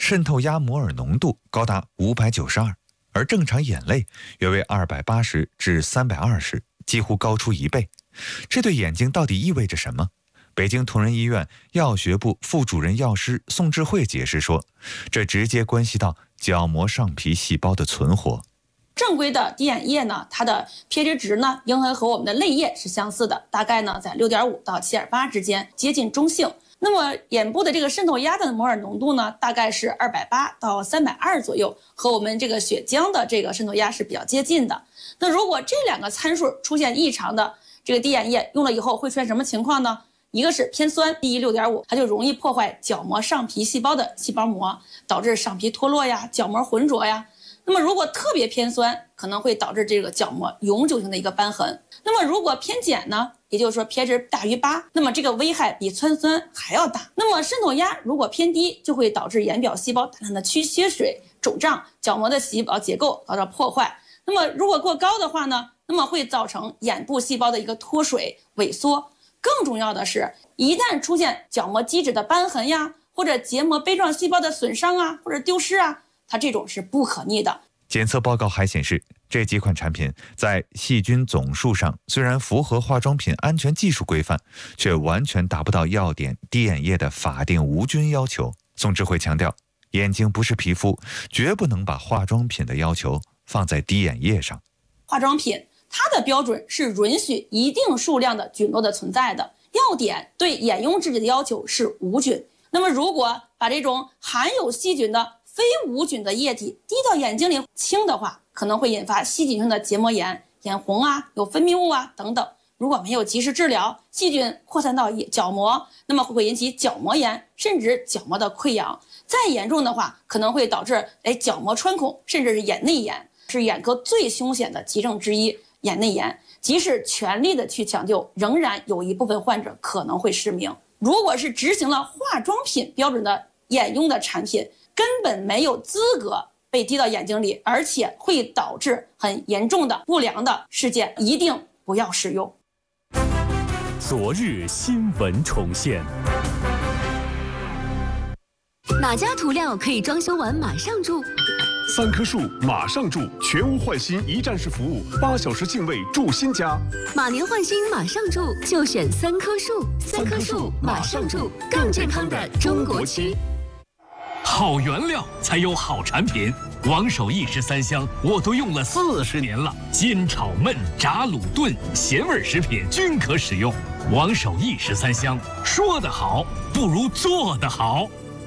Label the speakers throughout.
Speaker 1: 渗透压摩尔浓度高达592，而正常眼泪约为280至320，几乎高出1倍。这对眼睛到底意味着什么？北京同仁医院药学部副主任药师宋智慧解释说，这直接关系到角膜上皮细胞的存活。
Speaker 2: 正规的滴眼液呢，它的 pH 值呢，应该和我们的泪液是相似的，大概呢在6.5到7.8之间，接近中性。那么眼部的这个渗透压的摩尔浓度呢，大概是280到320左右，和我们这个血浆的这个渗透压是比较接近的。那如果这2个参数出现异常的，这个滴眼液用了以后会出现什么情况呢？一个是偏酸，低于6.5，它就容易破坏角膜上皮细胞的细胞膜，导致上皮脱落呀、角膜浑浊呀。那么如果特别偏酸，可能会导致这个角膜永久性的一个瘢痕。那么如果偏碱呢，也就是说 pH 值大于8，那么这个危害比氚酸还要大。那么渗透压如果偏低，就会导致眼表细胞大量的缺水、肿胀，角膜的细胞结构遭到破坏。那么如果过高的话呢，那么会造成眼部细胞的一个脱水、萎缩。更重要的是，一旦出现角膜基质的瘢痕呀，或者结膜杯状细胞的损伤啊，或者丢失啊，它这种是不可逆的。
Speaker 1: 检测报告还显示，这几款产品在细菌总数上虽然符合化妆品安全技术规范，却完全达不到药典滴眼液的法定无菌要求。宋智慧强调，眼睛不是皮肤，绝不能把化妆品的要求放在滴眼液上。
Speaker 2: 化妆品它的标准是允许一定数量的菌落的存在的，药典对眼用制剂的要求是无菌。那么如果把这种含有细菌的非无菌的液体滴到眼睛里清的话，可能会引发细菌性的结膜炎、眼红啊、有分泌物啊等等。如果没有及时治疗，细菌扩散到角膜，那么会引起角膜炎，甚至角膜的溃疡。再严重的话，可能会导致角膜穿孔，甚至是眼内炎，是眼科最凶险的急症之一。眼内炎，即使全力的去抢救，仍然有一部分患者可能会失明。如果是执行了化妆品标准的眼用的产品，根本没有资格被滴到眼睛里，而且会导致很严重的不良的事件，一定不要使用。
Speaker 3: 昨日新闻重现。
Speaker 4: 哪家涂料可以装修完马上住
Speaker 3: ？3棵树马上住，全屋换新一站式服务，8小时净位住新家。
Speaker 4: 马年换新马上住，就选3棵树。3棵树马上住，更健康的中国区。
Speaker 5: 好原料才有好产品，王守义13香我都用了40年了，煎炒焖炸卤炖咸味食品均可使用。王守义13香，说得好不如做得好。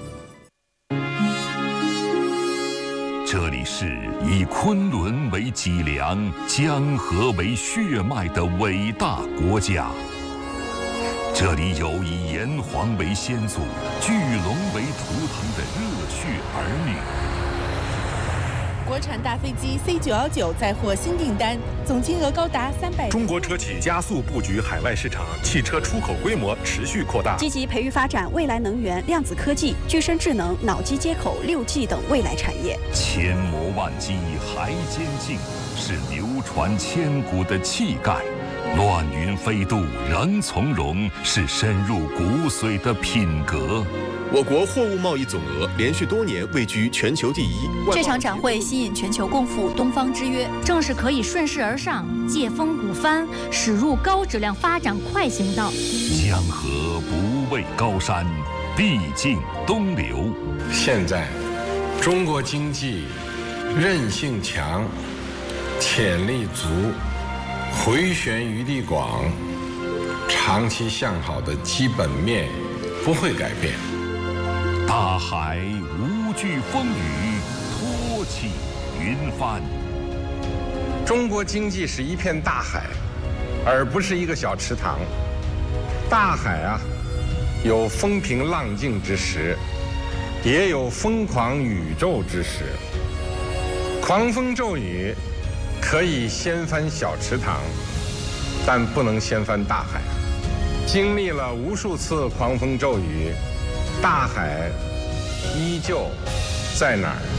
Speaker 6: 这里是以昆仑为脊梁、江河为血脉的伟大国家。这里有以炎黄为先祖、巨龙为图腾的热血儿女。
Speaker 7: 国产大飞机 C919 再获新订单，总金额高达300。
Speaker 3: 中国车企加速布局海外市场，汽车出口规模持续扩大，
Speaker 8: 积极培育发展未来能源、量子科技、具身智能、脑机接口、6G 等未来产业。
Speaker 6: 千磨万击还坚劲，是流传千古的气概；乱云飞渡仍从容，是深入骨髓的品格。
Speaker 9: 我国货物贸易总额连续多年位居全球第一。
Speaker 10: 这场展会吸引全球共赴东方之约，
Speaker 11: 正是可以顺势而上，借风鼓帆，驶入高质量发展快行道。
Speaker 6: 江河不畏高山，必经东流。
Speaker 12: 现在，中国经济韧性强，潜力足，回旋余地广，长期向好的基本面不会改变。
Speaker 6: 大海无惧风雨，托起云帆。
Speaker 12: 中国经济是一片大海，而不是一个小池塘。大海啊，有风平浪静之时，也有疯狂宇宙之时。狂风骤雨可以掀翻小池塘，但不能掀翻大海。经历了无数次狂风骤雨，大海依旧在哪儿？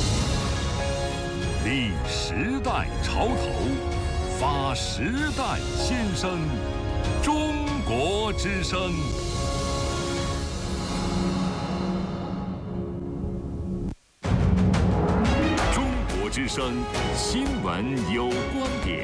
Speaker 6: 立时代潮头，发时代先声，中国之声。 之声，新闻有观点。